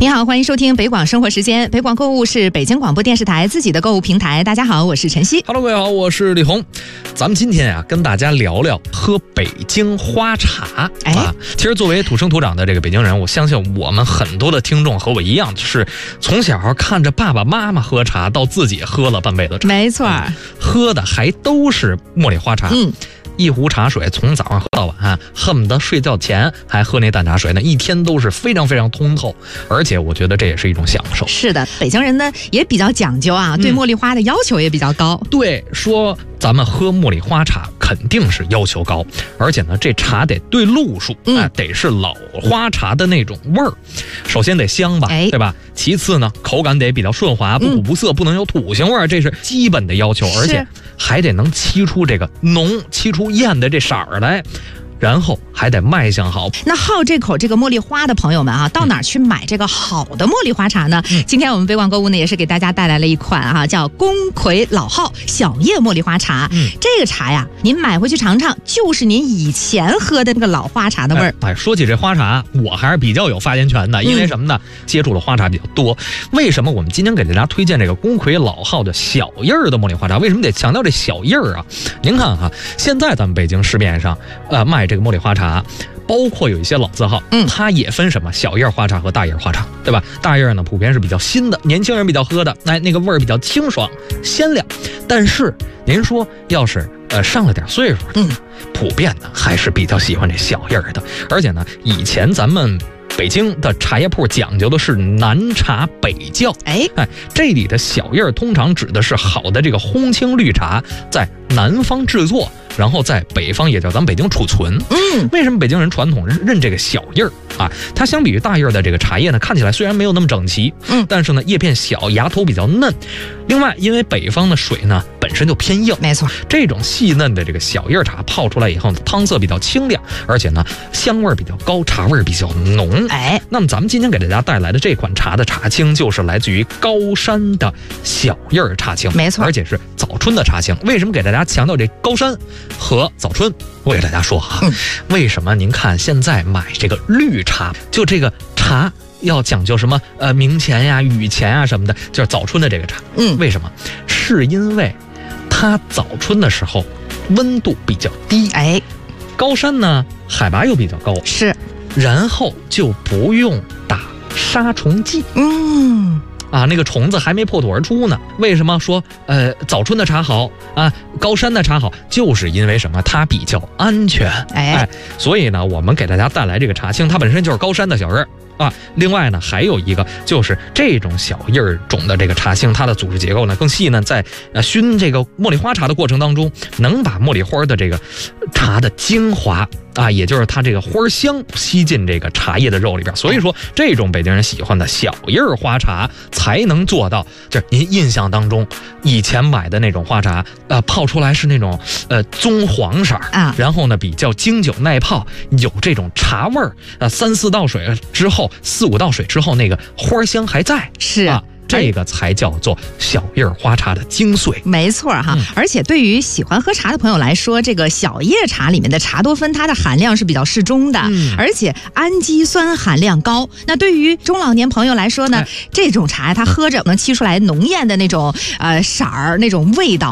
你好，欢迎收听北广生活时间。北广购物是北京广播电视台自己的购物平台。大家好，我是晨曦。 Hello， 各位好，我是李红。咱们今天跟大家聊聊喝北京花茶。其实作为土生土长的这个北京人，我相信我们很多的听众和我一样，是从小看着爸爸妈妈喝茶，到自己喝了半辈子茶。 没错， 喝的还都是茉莉花茶。一壶茶水从早上喝到晚，恨不得睡觉前还喝那淡茶水呢，一天都是非常非常通透，而且我觉得这也是一种享受。 是的，北京人呢也比较讲究啊，对茉莉花的要求也比较高。 对，说咱们喝茉莉花茶肯定是要求高，而且呢这茶得对路数，得是老花茶的那种味儿。首先得香吧，对吧？其次呢口感得比较顺滑，不苦不涩，不能有土腥味儿，这是基本的要求，而且还得能沏出这个浓，沏出艳的这色儿来。然后还得卖相好。 那好这口这个茉莉花的朋友们到哪儿去买这个好的茉莉花茶呢？今天我们北广购物呢也是给大家带来了一款叫宫葵老号小叶茉莉花茶。这个茶呀，您买回去尝尝，就是您以前喝的那个老花茶的味儿。 说起这花茶，我还是比较有发言权的，因为什么呢？接触的花茶比较多。为什么我们今天给大家推荐这个宫葵老号的小叶儿的茉莉花茶？为什么得强调这小叶儿啊？您看现在咱们北京市面上卖这个茉莉花茶，包括有一些老字号，它也分什么小叶花茶和大叶花茶，对吧？大叶呢普遍是比较新的，年轻人比较喝的，那个味儿比较清爽鲜亮。但是您说要是上了点岁数的，普遍呢还是比较喜欢这小叶的。而且呢，以前咱们北京的茶叶铺讲究的是南茶北窖，这里的小叶通常指的是好的这个烘青绿茶，在南方制作，然后在北方也叫咱们北京储存。为什么北京人传统认这个小叶它相比于大叶的这个茶叶呢，看起来虽然没有那么整齐，但是呢叶片小，芽头比较嫩。另外，因为北方的水呢本身就偏硬， 没错， 这种细嫩的这个小叶茶泡出来以后，汤色比较清亮，而且呢香味比较高，茶味比较浓。那么咱们今天给大家带来的这款茶的茶青，就是来自于高山的小叶茶青， 没错， 而且是早春的茶青。为什么给大家强调这高山和早春？我给大家说为什么您看现在买这个绿茶，就这个茶要讲究什么明前呀、雨前啊什么的，就是早春的这个茶。为什么？是因为它早春的时候温度比较低，高山呢海拔又比较高， 是，然后就不用打杀虫剂。那个虫子还没破土而出呢。为什么说早春的茶好高山的茶好？就是因为什么？它比较安全。所以呢，我们给大家带来这个茶青，它本身就是高山的小叶另外呢，还有一个就是这种小叶种的这个茶青，它的组织结构呢更细呢，在熏这个茉莉花茶的过程当中，能把茉莉花的这个茶的精华也就是它这个花香吸进这个茶叶的肉里边。所以说，这种北京人喜欢的小叶花茶才能做到，就是您印象当中以前买的那种花茶泡出来是那种棕黄色然后呢比较经久耐泡，有这种茶味儿3、4道水之后，4、5道水之后，那个花香还在， 是这个才叫做小叶花茶的精髓。 没错而且对于喜欢喝茶的朋友来说，这个小叶茶里面的茶多酚，它的含量是比较适中的，而且氨基酸含量高。那对于中老年朋友来说呢，这种茶它喝着能沏出来浓艳的那种色儿，那种味道。